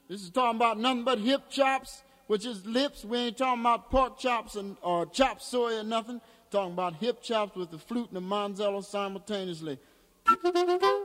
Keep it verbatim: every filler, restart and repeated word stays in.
This is talking about nothing but hip chops, which is lips. We ain't talking about pork chops and or chop suey or nothing. Talking about hip chops with the flute and the manzello simultaneously.